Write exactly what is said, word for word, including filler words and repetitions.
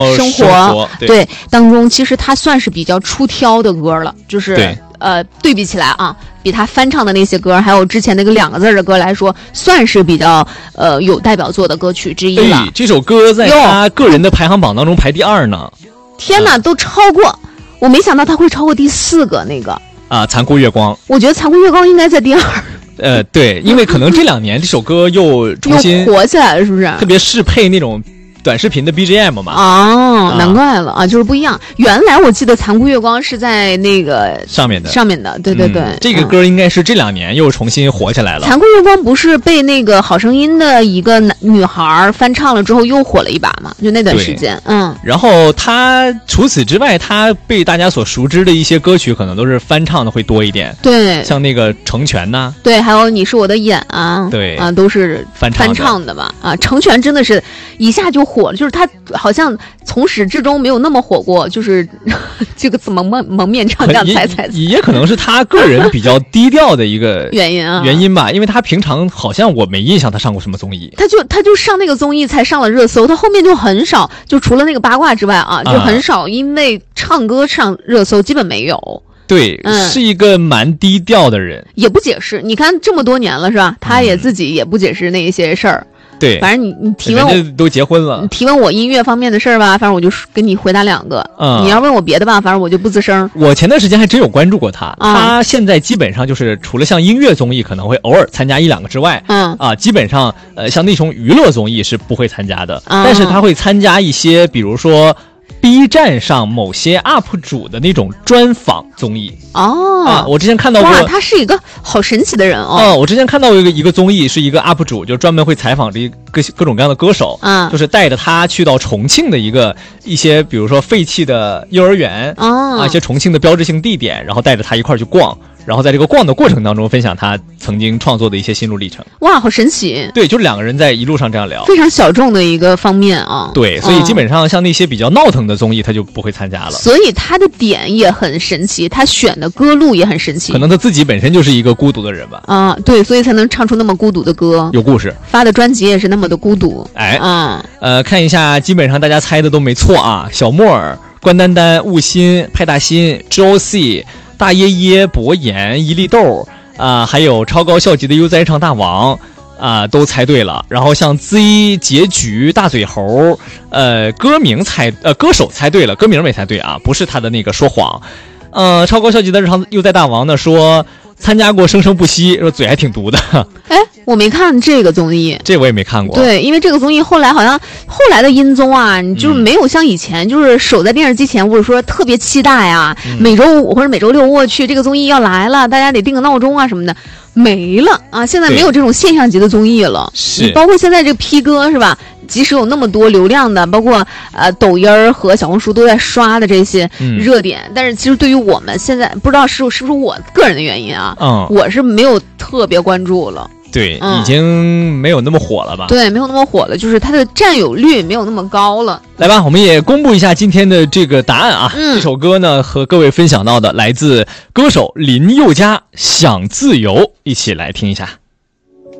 生活， 生活 对, 对当中，其实他算是比较出挑的歌了，就是呃对比起来啊，比他翻唱的那些歌，还有之前那个两个字的歌来说，算是比较呃有代表作的歌曲之一了。 这首歌在他个人的排行榜当中排第二呢。 天哪，都超过！我没想到他会超过第四个那个啊，残酷月光。 我觉得残酷月光应该在第二。 呃，对，因为可能这两年这首歌又重新又火起来了，是不是？ 特别适配那种短视频的 B G M 嘛。 哦，难怪了啊，就是不一样。原来我记得残酷月光是在那个上面的， 上面的，对对对。 嗯、这个歌应该是这两年又重新火起来了。 残酷月光不是被那个好声音的一个女孩翻唱了之后又火了一把嘛？就那段时间，嗯。 然后他除此之外，他被大家所熟知的一些歌曲，可能都是翻唱的会多一点。 对， 像那个成全呐、啊， 对，还有你是我的眼啊， 对啊，都是翻唱的翻唱的吧？啊，成全真的是一下就火了，就是他好像从始至终没有那么火过，就是这个怎么蒙蒙面唱这样猜猜， 也也可能是他个人比较低调的一个原因啊， 原因吧，因为他平常好像我没印象他上过什么综艺， 他就他就上那个综艺才上了热搜，他后面就很少，就除了那个八卦之外啊，就很少因为唱歌上热搜，基本没有。 对、嗯，是一个蛮低调的人， 也不解释。你看这么多年了是吧？他也自己也不解释那一些事儿。 对， 反正你你提问我都结婚了， 你提问我音乐方面的事儿吧，反正我就跟你回答两个。嗯，你要问我别的吧，反正我就不吱声。 我前段时间还真有关注过他， 啊、 他现在基本上就是除了像音乐综艺可能会偶尔参加一两个之外， 嗯啊，基本上呃像那种娱乐综艺是不会参加的，啊、但是他会参加一些，比如说。B 站上某些 U P 主的那种专访综艺哦啊，我之前看到过， 哇，他是一个好神奇的人哦。 嗯，我之前看到一个一个综艺，是一个 U P 主，就专门会采访这各各种各样的歌手， 嗯， 就是带着他去到重庆的一个一些，比如说废弃的幼儿园哦， 啊，一些重庆的标志性地点，然后带着他一块儿去逛。然后在这个逛的过程当中，分享他曾经创作的一些心路历程。 哇，好神奇！ 对，就是两个人在一路上这样聊， 非常小众的一个方面啊。 对，所以基本上像那些比较闹腾的综艺，他就不会参加了。 所以他的点也很神奇，他选的歌路也很神奇。 可能他自己本身就是一个孤独的人吧。 啊，对，所以才能唱出那么孤独的歌， 有故事。 发的专辑也是那么的孤独。 哎， 嗯， 呃，看一下，基本上大家猜的都没错啊。小莫尔、关丹丹、雾欣、派大星、G O C。大耶耶、博言、一粒豆啊、呃，还有超高校级的悠哉唱大王啊、呃，都猜对了。然后像 Z 结局、大嘴猴，呃，歌名猜呃歌手猜对了，歌名没猜对啊，不是他的那个说谎。呃，超高校级的唱悠哉大王呢说参加过生生不息，说嘴还挺毒的。 哎，我没看这个综艺， 这我也没看过。 对，因为这个综艺后来好像后来的音综啊，你就是没有像以前，就是守在电视机前，或者说特别期待啊， 嗯、 每周五或者每周六我去这个综艺要来了，大家得定个闹钟啊什么的，没了啊！现在没有这种现象级的综艺了。 是， 包括现在这个 P 哥是吧？即使有那么多流量的，包括呃抖音儿和小红书都在刷的这些热点，嗯、但是其实对于我们现在不知道是是不是我个人的原因啊， 嗯， 我是没有特别关注了。 对、 嗯， 已经没有那么火了吧？ 对，没有那么火了，就是它的占有率没有那么高了。 来吧，我们也公布一下今天的这个答案啊。 嗯、 这首歌呢，和各位分享到的来自歌手林宥嘉《想自由》，一起来听一下。